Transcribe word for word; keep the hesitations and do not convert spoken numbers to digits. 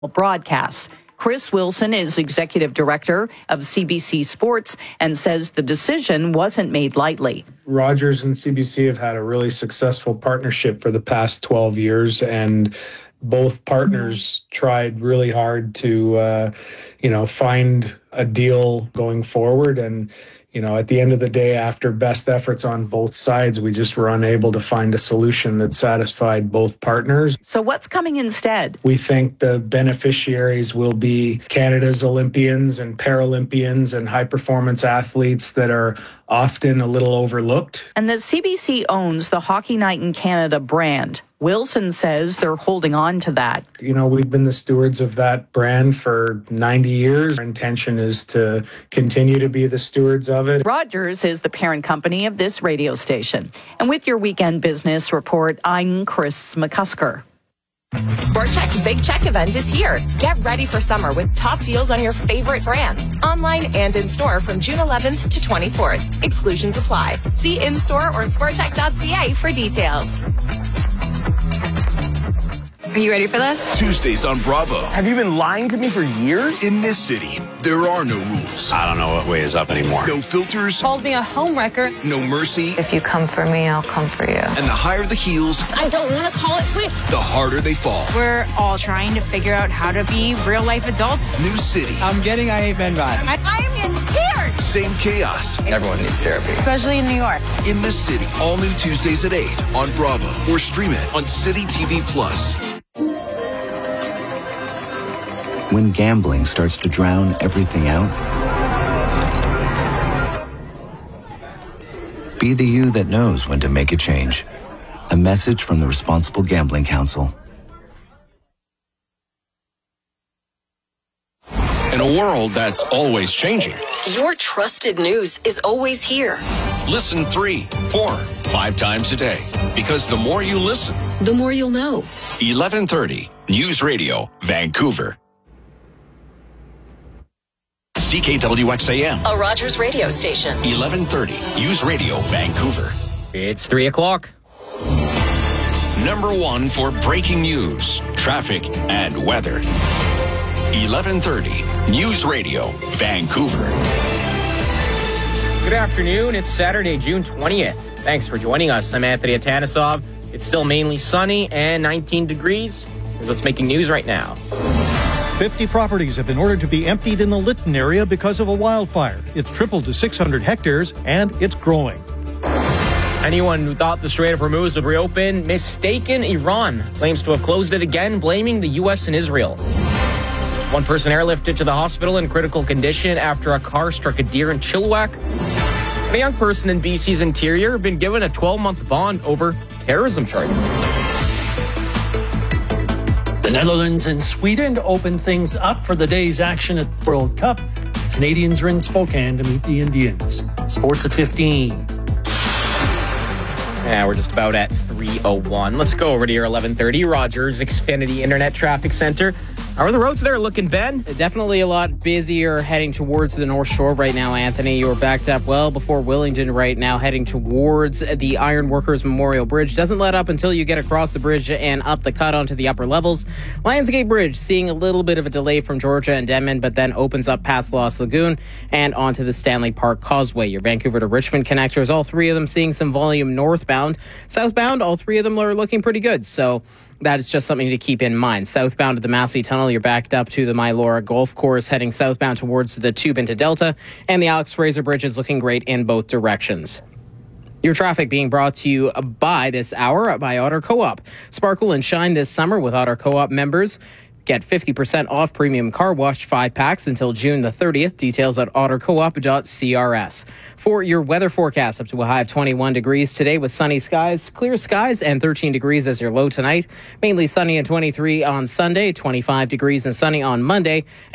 broadcasts. Chris Wilson is executive director of C B C Sports and says the decision wasn't made lightly. Rogers and C B C have had a really successful partnership for the past twelve years, and both partners tried really hard to, uh, you know, find a deal going forward. And, you know, at the end of the day, after best efforts on both sides, we just were unable to find a solution that satisfied both partners. So what's coming instead? We think the beneficiaries will be Canada's Olympians and Paralympians and high-performance athletes that are often a little overlooked. And the C B C owns the Hockey Night in Canada brand. Wilson says they're holding on to that. You know, we've been the stewards of that brand for ninety years. Our intention is to continue to be the stewards of it. Rogers is the parent company of this radio station. And with your weekend business report, I'm Chris McCusker. Sport Chek's Big Check event is here. Get ready for summer with top deals on your favorite brands. Online and in-store from June eleventh to twenty-fourth. Exclusions apply. See in-store or sport check dot c a for details. Are you ready for this? Tuesdays on Bravo. Have you been lying to me for years? In this city, there are no rules. I don't know what way is up anymore. No filters. Called me a homewrecker. No mercy. If you come for me, I'll come for you. And the higher the heels, I don't want to call it quits. the harder they fall. We're all trying to figure out how to be real-life adults. New city. I'm getting I Hate Men vibes. I, I'm in tears. Same chaos. Everyone needs therapy. Especially in New York. In this city. All new Tuesdays at eight on Bravo. Or stream it on City T V Plus. When gambling starts to drown everything out, be the you that knows when to make a change. A message from the Responsible Gambling Council. In a world that's always changing, your trusted news is always here. Listen three, four, five times a day. Because the more you listen, the more you'll know. eleven thirty News Radio, Vancouver. C K W X A M. A Rogers radio station. eleven thirty News Radio, Vancouver. It's three o'clock. Number one for breaking news, traffic, and weather. eleven thirty News Radio, Vancouver. Good afternoon. It's Saturday, June twentieth. Thanks for joining us. I'm Anthony Atanisov. It's still mainly sunny and nineteen degrees. Here's what's making news right now. fifty properties have been ordered to be emptied in the Lytton area because of a wildfire. It's tripled to six hundred hectares, and it's growing. Anyone who thought the Strait of Hormuz would reopen, mistaken. Iran claims to have closed it again, blaming the U S and Israel. One person airlifted to the hospital in critical condition after a car struck a deer in Chilliwack. And a young person in B C's interior been given a twelve-month bond over terrorism charges. The Netherlands and Sweden opened things up for the day's action at the World Cup. Canadians are in Spokane to meet the Indians. Sports at fifteen. Yeah, we're just about at three oh one. Let's go over to your eleven thirty Rogers Xfinity Internet Traffic Center. How are the roads there looking, Ben? Definitely a lot busier heading towards the North Shore right now, Anthony. You're backed up well before Willingdon right now, heading towards the Ironworkers Memorial Bridge. Doesn't let up until you get across the bridge and up the cut onto the upper levels. Lionsgate Bridge seeing a little bit of a delay from Georgia and Denman, but then opens up past Lost Lagoon and onto the Stanley Park Causeway. Your Vancouver to Richmond connectors, all three of them seeing some volume northbound. Southbound, all three of them are looking pretty good. So that is just something to keep in mind. Southbound to the Massey Tunnel, you're backed up to the Mylora Golf Course, heading southbound towards the Tube into Delta, and the Alex Fraser Bridge is looking great in both directions. Your traffic being brought to you by this hour by Otter Co-op. Sparkle and shine this summer with Otter Co-op members. Get fifty percent off premium car wash five packs until June the thirtieth. Details at otter co op dot c r s. For your weather forecast, up to a high of twenty-one degrees today with sunny skies, clear skies, and thirteen degrees as your low tonight. Mainly sunny and twenty-three on Sunday, twenty-five degrees and sunny on Monday.